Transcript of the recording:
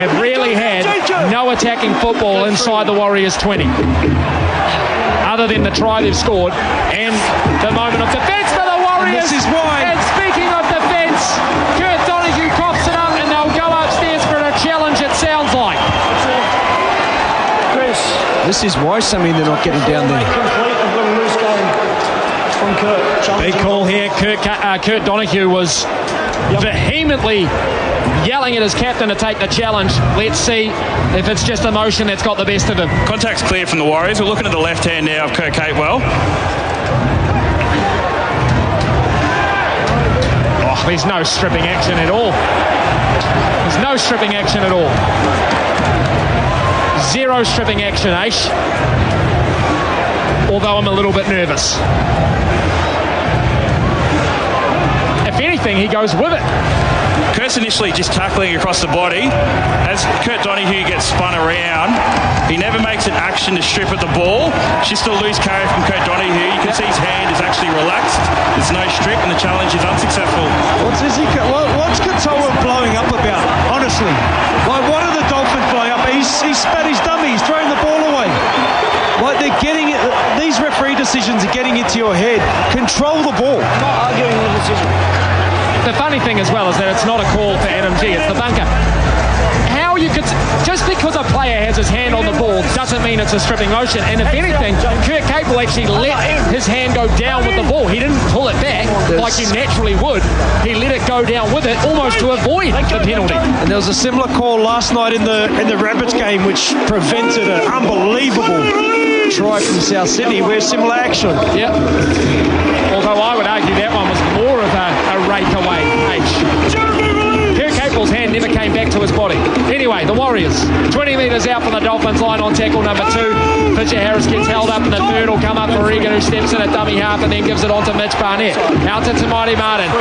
Have really had no attacking football inside the Warriors 20, other than the try they've scored and the moment of defence for the Warriors. And this is why. And speaking of defence, Kurt Donahue coughs it up and they'll go upstairs for a challenge, it sounds like. This is why, Sammy, they're not getting down there. Big call here. Kurt Donahue was vehemently yelling at his captain to take the challenge. Let's see if it's just emotion that's got the best of him. Contact's clear from the Warriors. We're looking at the left hand now of Kurt Capewell. Oh, there's no stripping action at all. There's no stripping action at all. Zero stripping action, Aish. Although I'm a little bit nervous. If anything, he goes with it. Kurt's initially just tackling across the body. As Kurt Donahue gets spun around, he never makes an action to strip at the ball. Just a loose carry from Kurt Donahue. You can see his hand is actually relaxed. There's no strip and the challenge is unsuccessful. What's Katoa blowing up about, honestly? Like, what are the Dolphins blowing up? He spat his dummy. He's throwing the ball away. Like, they're getting it. These referee decisions are getting into your head. Control the ball. I'm not arguing the decision. The funny thing as well is that it's not a call for Adam G, it's the bunker. How you could, just because a player has his hand on the ball doesn't mean it's a stripping motion. And if anything, Kurt Capewell actually let his hand go down with the ball. He didn't pull it back like you naturally would. He let it go down with it almost to avoid the penalty. And there was a similar call last night in the Rabbits game which prevented an unbelievable try from South Sydney. Where's similar action? Yep. Although I would argue that one was more of a rake away. Kurt Capewell's hand never came back to his body. Anyway, the Warriors, 20 metres out from the Dolphins line on tackle number 2. Fisher Harris gets held up in the third. Will come up for Regan, who steps in at dummy half and then gives it on to Mitch Barnett. Out to Tamati Martin.